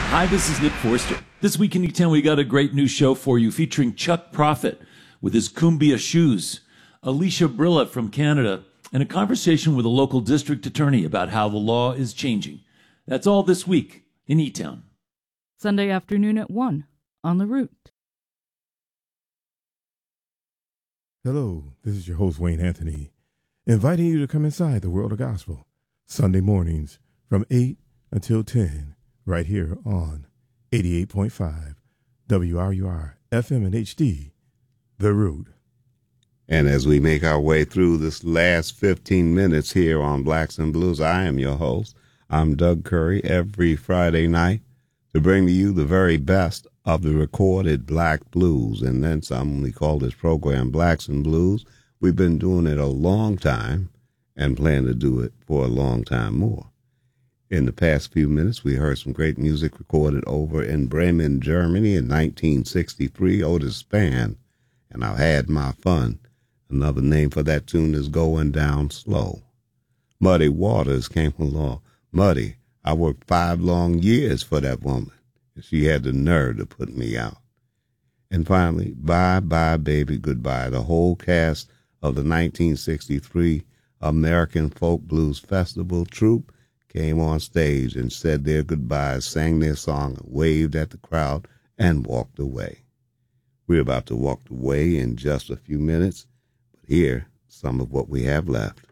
Hi, this is Nick Forster. This week in E-Town, we got a great new show for you featuring Chuck Prophet with his Cumbia shoes, Alicia Brilla from Canada, and a conversation with a local district attorney about how the law is changing. That's all this week in E-Town. Sunday afternoon at 1 on The Root. Hello, this is your host, Wayne Anthony, inviting you to come inside the world of gospel, Sunday mornings from 8 until 10, right here on 88.5 WRUR FM and HD, The Root. And as we make our way through this last 15 minutes here on Blacks and Blues, I am your host. I'm Doug Curry, every Friday night to bring to you the very best of the recorded black blues. And then some. We call this program Blacks and Blues. We've been doing it a long time and plan to do it for a long time more. In the past few minutes, we heard some great music recorded over in Bremen, Germany in 1963, Otis Spann, and I've had my fun. Another name for that tune is Going Down Slow. Muddy Waters came along. Muddy, I worked 5 long years for that woman, and she had the nerve to put me out. And finally, Bye Bye Baby Goodbye, the whole cast of the 1963 American Folk Blues Festival troupe came on stage and said their goodbyes, sang their song, waved at the crowd, and walked away. We're about to walk away in just a few minutes, but here, some of what we have left.